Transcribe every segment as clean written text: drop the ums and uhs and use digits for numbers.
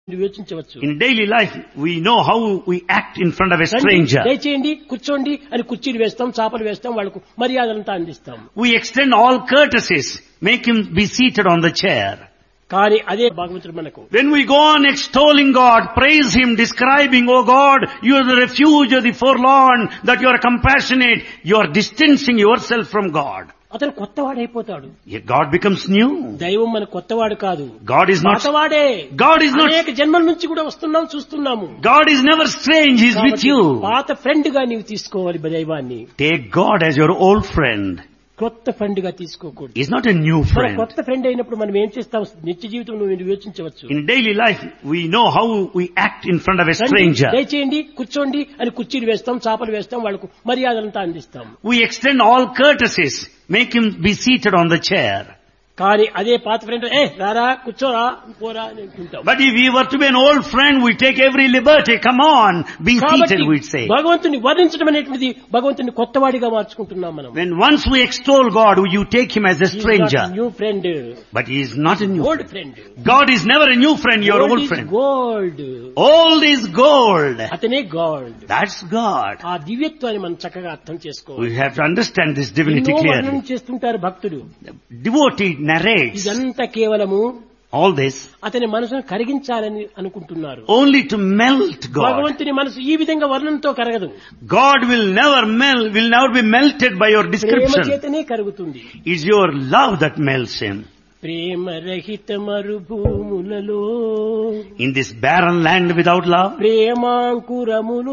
వివేచించవచ్చు. In daily life, we know how we act in front of a stranger. దయచేయండి, కూర్చోండి అని కుర్చీలు వేస్తాం, చాపలు వేస్తాం, వాళ్ళకు మర్యాదలంతా అందిస్తాం. We extend all courtesies, make him be seated on the chair. కానీ అదే భగవంతుడు మనకు When we go on extolling God, praise him, describing, oh God, you are the refuge of the forlorn, that you are compassionate, you are distancing yourself from God. అతను కొత్తవాడైపోతాడు. Yet God becomes new. దైవం మన కొత్తవాడు కాదు. God is not. కొత్తవాడే. God is not. అనేక జన్మల నుంచి కూడా వస్తున్నాం, చూస్తున్నాము. God is never strange. He is with you. పాత ఫ్రెండ్ గా నీవు తీసుకోవాలి దైవాన్ని. Take God as your old friend. కొత్త ఫ్రెండ్ గా తీసుకోకూడదు. He is not a new friend. కొత్త ఫ్రెండ్ అయినప్పుడు మనం ఏం చేస్తాం? నిత్య జీవితంలో నువ్వు వివేచించవచ్చు. In daily life, we know how we act in front of a stranger. దయచేయండి, కూర్చోండి అని కుర్చీలు వేస్తాం, చాపలు వేస్తాం, వాళ్ళకు మర్యాదలంతా అందిస్తాం. We extend all courtesies, make him be seated on the chair. కానీ అదే పాత ఫ్రెండ్ రారా, కూర్చోరా, పోరా అని అంటుంటాం. But if we were to be an old friend, we take every liberty. Come on, be seated, we'd say. భగవంతుని వర్ణించడం అనేటువంటిది భగవంతుని కొత్తవాడిగా మార్చుకుంటున్నాం మనం. When once we extol God, you take him as a stranger. New friend. But he is not a new old friend. friend. God is never a new friend, your old friend. Gold. Old is gold. అతనే God. That's God. ఆ దివ్యత్వాన్ని మనం చక్కగా అర్థం చేసుకోవాలి. We have to understand this divinity clearly. చేస్తుంటారు భక్తులు. Devotee narrates ఇదంతా కేవలము all this అతని మనసును కరిగించాలని అనుకుంటున్నారు. only to melt God. భగవంతుని మనసు ఈ విధంగా వర్ణనతో కరగదు. God will never be melted by your Prema description. చేతనే కరుగుతుంది. It's your love that melts him. ప్రేమ రహిత మరుభూములలో In this barren land without love, ప్రేమాంకురములు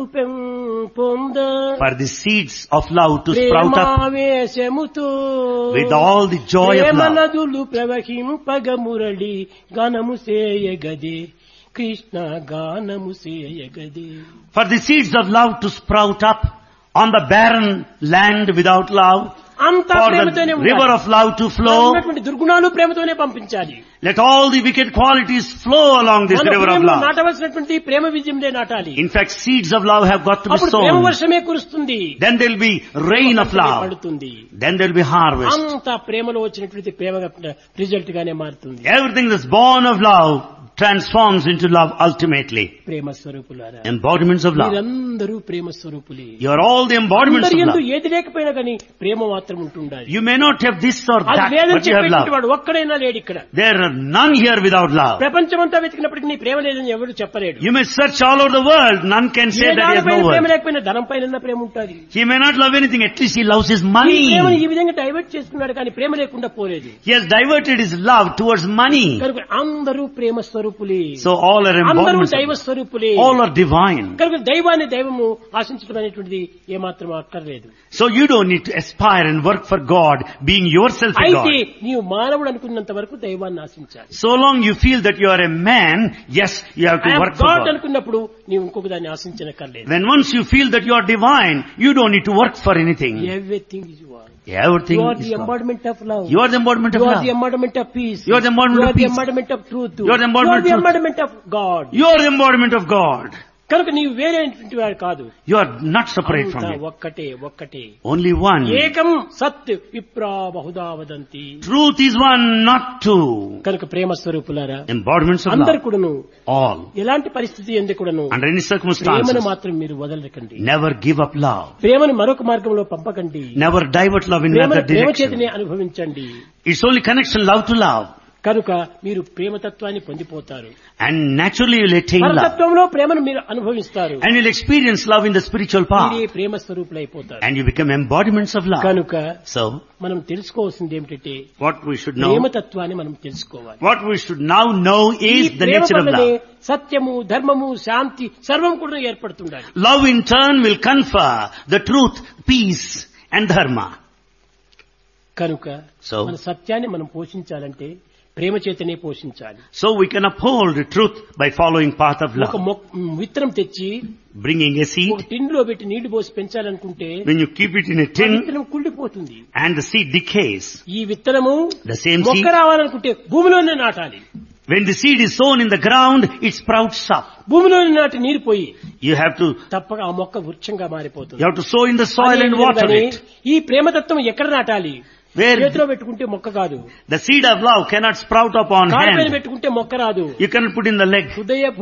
పొంద for the seeds of love to sprout up ప్రేమావేశముతో with all the joy of Prema love. నదులు ప్రవహింపగ మురళి గానము సేయగదే, కృష్ణ గానము సేయగదే. For the seeds of love to sprout up on the barren land without love, అంతా for ప్రేమతోనే the river of love to flow. ఉన్నటువంటి దుర్గుణాలు ప్రేమతోనే పంపించాలి. Let all the wicked qualities flow along this river of love. నాటవలసినటువంటి ప్రేమ విజయంలో నాటాలి. In fact, seeds of love have got to be అప్పుడు ప్రేమ sown. వర్షమే కురుస్తుంది. Then there will be rain of love. పడుతుంది. Then there will be harvest. అంతా ప్రేమలో వచ్చినటువంటి ప్రేమ result గానే మారుతుంది. Everything that's born of love transforms into love ultimately. ప్రేమ స్వరూపులారా, Embodiments of love. మీరందరూ ప్రేమ స్వరూపులే. You are all the embodiments of love. ఏది లేకపోయినా కానీ ప్రేమ మాత్రం ఉంటుండాలి. You may not have this or that, అది లేదని but you have love. చెప్పేటువంటి వాడు ఒక్కడైనా లేడు ఇక్కడ. There are none here without love. ప్రపంచమంతా వెతికినప్పటికీ నీ ప్రేమ లేదని ఎవరు చెప్పలేడు. You may search all over the world, none can say that he has no Prema worth. లేకపోయినా ధనం పైన ప్రేమ ఉంటుంది. He may not love anything, at least he loves his ఈ money. ప్రేమను ఈ విధంగా డైవర్ట్ చేసుకున్నాడు కానీ ప్రేమ లేకుండా పోలేదు. He has diverted his love towards money. కనుక అందరూ ప్రేమ స్వరూపులే. So all are అందరూ embodiments of దైవ love. స్వరూపులే. All are divine. కనుక దైవాన్ని దైవము ఆశించడం అనేటువంటిది ఏమాత్రం అక్కర్లేదు. So you don't need to aspire and work for God, being yourself a అయితే God. నీవు మానవుడు అనుకున్నంత వరకు దైవాన్ని ఆశించాలి. So long you feel that you are a man, yes, you have to work for God God. అనుకున్నప్పుడు నీవు ఇంకొక దాన్ని ఆశించనక్కర్లేదు. When once you feel that you are divine, you don't need to work for anything. Everything is your. Everything You are is the God. embodiment of love. You are the embodiment of You are love. the embodiment of peace. You are the embodiment You of are the peace. embodiment of truth. You are the embodiment of truth. embodiment of God. You are the embodiment of God. కనుక నీవు వేరేటువంటి వాడు కాదు. You are not separate from అంతా Him. ఒక్కటే. Only one. ఏకం సత్ విప్రా Bahuda వదంతి. Truth is one, not two. కనుక ప్రేమ స్వరూపులారా, Embodiments of అందరు love. కూడాను All. ఎలాంటి పరిస్థితి ఎందుకు కూడాను Under any ప్రేమను circumstances, మాత్రం మీరు వదలకండి. never give up love. ప్రేమను మరొక మార్గంలో పంపకండి. Never divert love in ప్రేమను another ప్రేమ direction. చేతనే అనుభవించండి. It's only connection, love to love. కనుక మీరు ప్రేమతత్వాన్ని పొందిపోతారు. And naturally you'll attain love. పరతత్వంలో ప్రేమను మీరు అనుభవిస్తారు. And you'll experience love in the spiritual path. మీరే ప్రేమ స్వరూపులైపోతారు. And you become embodiments of love. కనుక So, మనం తెలుసుకోవాల్సింది ఏమిటంటే what we should know, ప్రేమతత్వాన్ని మనం తెలుసుకోవాలి. what we should now know ఈ is the Prema nature of వల్లనే love. సత్యము, ధర్మము, శాంతి సర్వం కూడా ఏర్పడుతుండాలి. Love in turn will confer the truth, peace and dharma. కనుక So, మన సత్యాన్ని మనం పోషించాలంటే ప్రేమ చేతనే పోషించాలి. so we can uphold the truth by following path of ఒక love. విత్తనం తెచ్చి Bringing a ఒక seed, టిన్లో పెట్టి నీళ్లు పోసి పెంచాలనుకుంటే when you keep it in a ఆ tin విత్తనం కుళ్ళిపోతుంది. and the seed decays, ఈ విత్తనము the same మొక్క seed, రావాలనుకుంటే భూమిలోనే నాటాలి. when the seed is sown in the ground, it sprouts up. భూమిలోనే నాటి నీరు పోయి You have to తప్పక ఆ మొక్క వృక్షంగా మారిపోతుంది. You have to sow in the soil and water అదే it. ఈ ప్రేమతత్వం ఎక్కడ నాటాలి? Where చేతిలో పెట్టుకుంటే మొక్క కాదు. the seed of love cannot sprout up on కాళ్ళపైన hand. పెట్టుకుంటే మొక్క రాదు. You cannot put in the leg. హృదయ